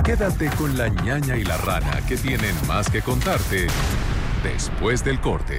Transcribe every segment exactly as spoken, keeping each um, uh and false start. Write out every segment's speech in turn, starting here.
Quédate con la ñaña y la rana, que tienen más que contarte después del corte.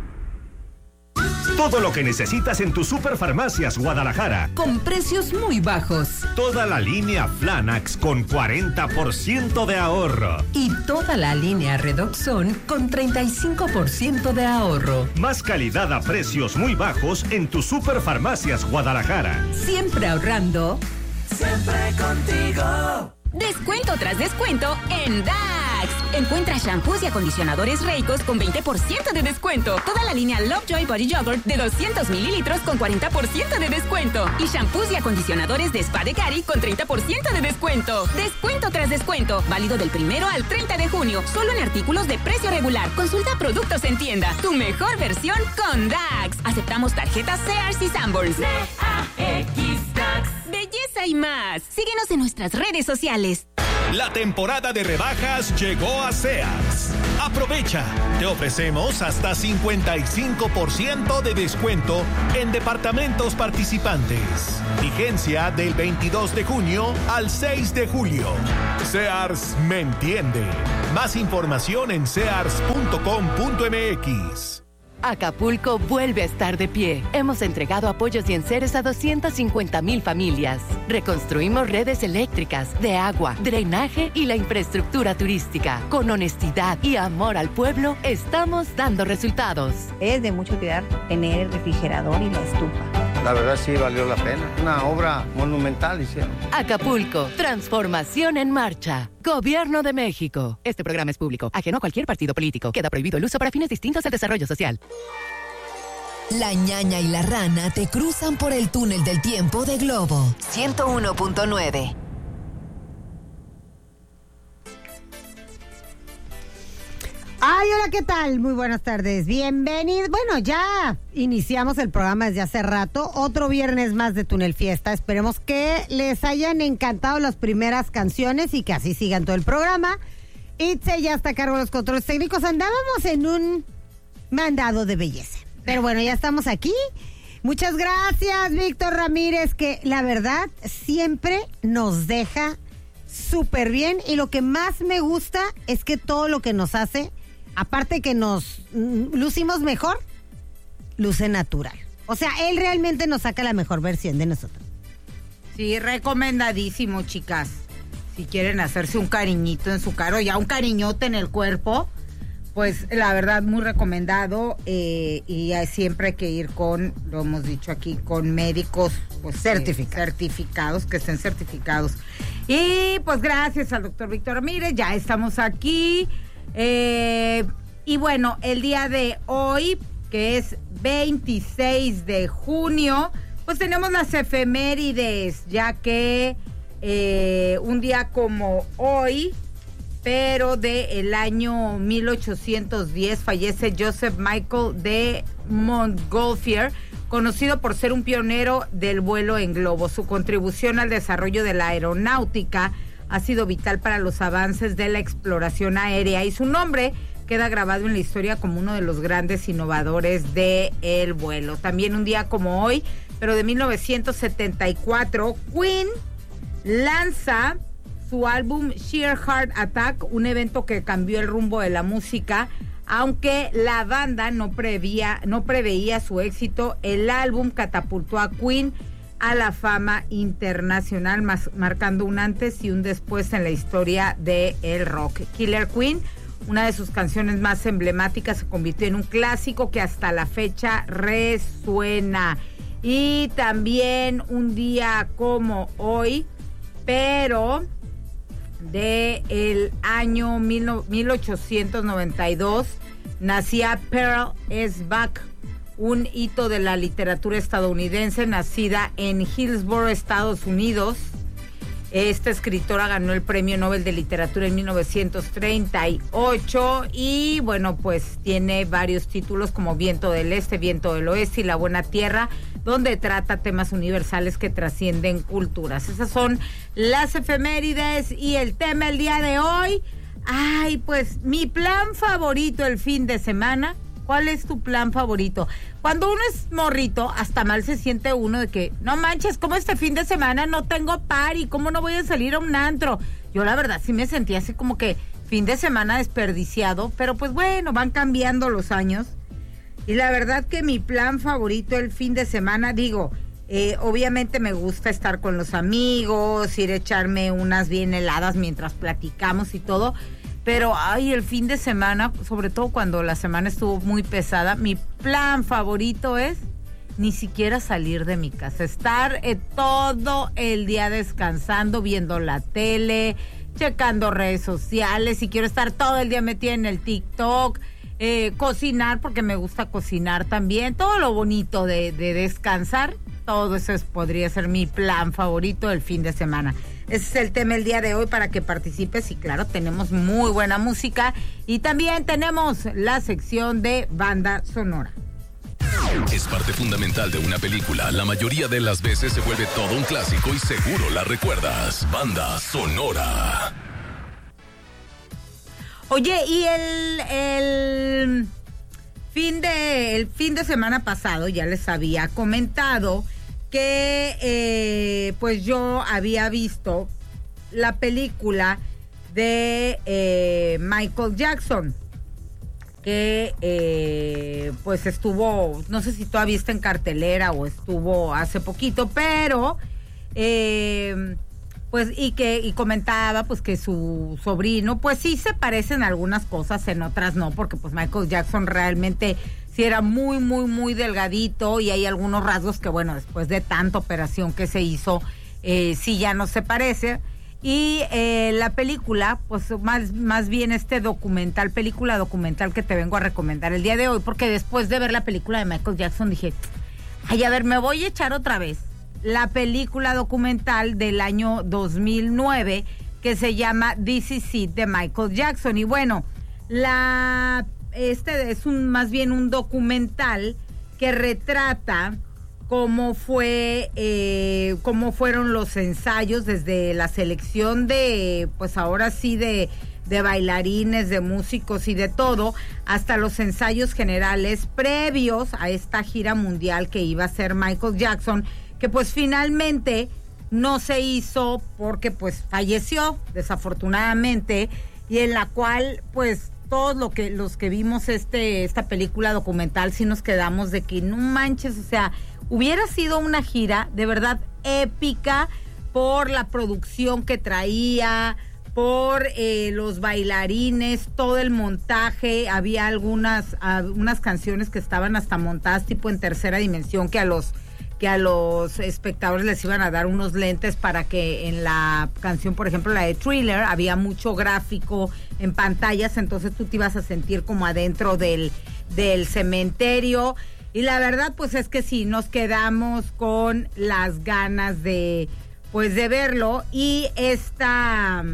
Todo lo que necesitas en tus Superfarmacias Guadalajara. Con precios muy bajos. Toda la línea Flanax con cuarenta por ciento de ahorro. Y toda la línea Redoxon con treinta y cinco por ciento de ahorro. Más calidad a precios muy bajos en tus Superfarmacias Guadalajara. Siempre ahorrando. Siempre contigo. Descuento tras descuento en Dax. Encuentra shampoos y acondicionadores Reicos con veinte por ciento de descuento. Toda la línea Lovejoy Body Yogurt de doscientos mililitros con cuarenta por ciento de descuento. Y shampoos y acondicionadores de Spa de Cari con treinta por ciento de descuento. Descuento tras descuento. Válido del primero al treinta de junio. Solo en artículos de precio regular. Consulta productos en tienda. Tu mejor versión con Dax. Aceptamos tarjetas Sears y Sanborns. D A X Dax. Belleza y más. Síguenos en nuestras redes sociales. La temporada de rebajas llegó a Sears. Aprovecha. Te ofrecemos hasta cincuenta y cinco por ciento de descuento en departamentos participantes. Vigencia del veintidós de junio al seis de julio. Sears me entiende. Más información en sears punto com punto m x. Acapulco vuelve a estar de pie. Hemos entregado apoyos y enseres a doscientas cincuenta mil familias. Reconstruimos redes eléctricas, de agua, drenaje y la infraestructura turística. Con honestidad y amor al pueblo, estamos dando resultados. Es de mucho cuidar tener el refrigerador y la estufa. La verdad sí valió la pena. Una obra monumental hicieron. Acapulco, transformación en marcha. Gobierno de México. Este programa es público, ajeno a cualquier partido político. Queda prohibido el uso para fines distintos del desarrollo social. La ñaña y la rana te cruzan por el túnel del tiempo de Globo ciento uno punto nueve. Ay, hola, ¿qué tal? Muy buenas tardes. Bienvenidos. Bueno, ya iniciamos el programa desde hace rato. Otro viernes más de Túnel Fiesta. Esperemos que les hayan encantado las primeras canciones y que así sigan todo el programa. Itze ya está a cargo de los controles técnicos. Andábamos en un mandado de belleza. Pero bueno, ya estamos aquí. Muchas gracias, Víctor Ramírez, que la verdad siempre nos deja súper bien. Y lo que más me gusta es que todo lo que nos hace, aparte que nos mm, lucimos mejor, luce natural. O sea, él realmente nos saca la mejor versión de nosotros. Sí, recomendadísimo, chicas. Si quieren hacerse un cariñito en su cara o ya un cariñote en el cuerpo, pues la verdad muy recomendado. Eh, y siempre hay que ir con, lo hemos dicho aquí, con médicos pues, certificados. Eh, certificados, que estén certificados. Y pues gracias al doctor Víctor Ramírez, ya estamos aquí. Eh, y bueno, el día de hoy, que es veintiséis de junio, pues tenemos las efemérides, ya que eh, un día como hoy, pero del año mil ochocientos diez, fallece Joseph Michael de Montgolfier, conocido por ser un pionero del vuelo en globo. Su contribución al desarrollo de la aeronáutica ha sido vital para los avances de la exploración aérea y su nombre queda grabado en la historia como uno de los grandes innovadores del vuelo. También un día como hoy, pero de mil novecientos setenta y cuatro, Queen lanza su álbum Sheer Heart Attack, un evento que cambió el rumbo de la música. Aunque la banda no preveía, no preveía su éxito, el álbum catapultó a Queen a la fama internacional, más, marcando un antes y un después en la historia del rock. Killer Queen, una de sus canciones más emblemáticas, se convirtió en un clásico que hasta la fecha resuena. Y también un día como hoy, pero de el año mil ochocientos noventa y dos, nacía Pearl S. Buck, un hito de la literatura estadounidense, nacida en Hillsborough, Estados Unidos. Esta escritora ganó el Premio Nobel de Literatura en mil novecientos treinta y ocho y bueno, pues tiene varios títulos como Viento del Este, Viento del Oeste y La Buena Tierra, donde trata temas universales que trascienden culturas. Esas son las efemérides y el tema el día de hoy. Ay, pues mi plan favorito el fin de semana. ¿Cuál es tu plan favorito? Cuando uno es morrito, hasta mal se siente uno de que, no manches, como este fin de semana no tengo party, ¿cómo no voy a salir a un antro? yo la verdad sí me sentí así como que fin de semana desperdiciado, pero pues bueno, van cambiando los años. Y la verdad que mi plan favorito el fin de semana, digo, eh, obviamente me gusta estar con los amigos, ir a echarme unas bien heladas mientras platicamos y todo, pero ay, el fin de semana, sobre todo cuando la semana estuvo muy pesada, mi plan favorito es ni siquiera salir de mi casa, estar eh, todo el día descansando, viendo la tele, checando redes sociales, si quiero estar todo el día metida en el TikTok, eh, cocinar, porque me gusta cocinar también, todo lo bonito de, de descansar, todo eso es, podría ser mi plan favorito del fin de semana. Ese es el tema el día de hoy para que participes y claro, tenemos muy buena música y también tenemos la sección de banda sonora. Es parte fundamental de una película. La mayoría de las veces se vuelve todo un clásico y seguro la recuerdas. Banda sonora. Oye, y el, el fin de el fin de semana pasado ya les había comentado que eh, pues yo había visto la película de eh, Michael Jackson, que eh, pues estuvo, no sé si todavía está en cartelera o estuvo hace poquito, pero eh, pues y que y comentaba pues que su sobrino pues sí se parecen algunas cosas, en otras no, porque pues Michael Jackson realmente sí era muy muy muy delgadito y hay algunos rasgos que bueno, después de tanta operación que se hizo eh, sí ya no se parece. Y eh, la película, pues más, más bien este documental, película documental que te vengo a recomendar el día de hoy, porque después de ver la película de Michael Jackson dije, ay, a ver, me voy a echar otra vez la película documental del año dos mil nueve que se llama This Is It de Michael Jackson. Y bueno, la este es un más bien un documental que retrata cómo fue, eh, cómo fueron los ensayos desde la selección de, pues ahora sí, de, de bailarines, de músicos y de todo, hasta los ensayos generales previos a esta gira mundial que iba a hacer Michael Jackson, que pues finalmente no se hizo porque pues falleció, desafortunadamente, y en la cual pues todos lo que, los que vimos este, esta película documental sí nos quedamos de que no manches, o sea, hubiera sido una gira de verdad épica por la producción que traía, por eh, los bailarines, todo el montaje. Había algunas uh, unas canciones que estaban hasta montadas tipo en tercera dimensión, que a los que a los espectadores les iban a dar unos lentes para que en la canción, por ejemplo, la de Thriller, había mucho gráfico en pantallas, entonces tú te ibas a sentir como adentro del, del cementerio. Y la verdad, pues es que sí, nos quedamos con las ganas de, pues de verlo. Y esta,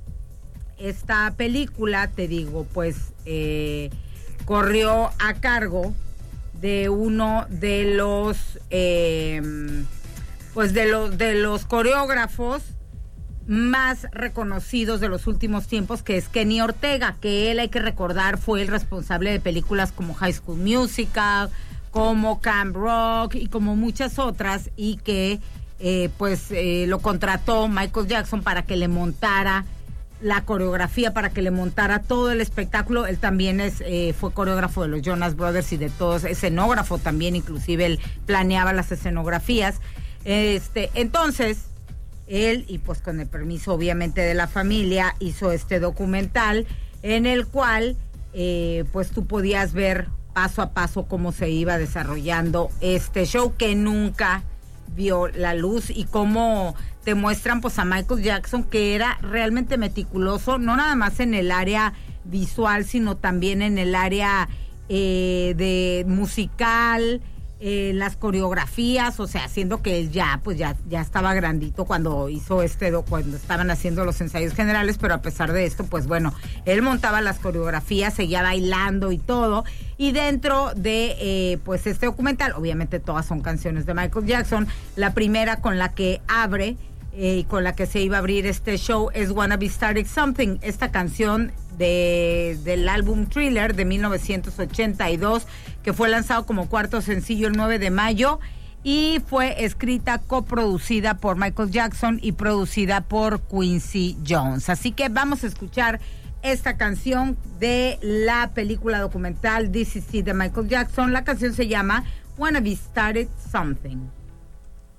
esta película, te digo, pues eh, corrió a cargo de uno de los, eh, pues de los, de los coreógrafos más reconocidos de los últimos tiempos, que es Kenny Ortega, que él, hay que recordar, fue el responsable de películas como High School Musical, como Camp Rock y como muchas otras, y que eh, pues eh, lo contrató Michael Jackson para que le montara la coreografía, para que le montara todo el espectáculo. Él también es eh, fue coreógrafo de los Jonas Brothers y de todos, escenógrafo también, inclusive él planeaba las escenografías. Este, entonces, él, y pues con el permiso obviamente de la familia, hizo este documental en el cual eh, pues tú podías ver paso a paso cómo se iba desarrollando este show que nunca vio la luz, y cómo te muestran pues a Michael Jackson, que era realmente meticuloso, no nada más en el área visual, sino también en el área eh, de musical, eh, las coreografías, o sea, siendo que él ya pues ya, ya estaba grandito cuando hizo este, cuando estaban haciendo los ensayos generales, pero a pesar de esto, pues bueno, él montaba las coreografías, seguía bailando y todo. Y dentro de eh, pues este documental, obviamente todas son canciones de Michael Jackson. La primera con la que abre eh, y con la que se iba a abrir este show es Wanna Be Starting Something, esta canción de del álbum Thriller de mil novecientos ochenta y dos, que fue lanzado como cuarto sencillo el nueve de mayo. y fue escrita, coproducida por Michael Jackson y producida por Quincy Jones. Así que vamos a escuchar esta canción de la película documental This Is It de Michael Jackson. La canción se llama Wanna Be Started Something.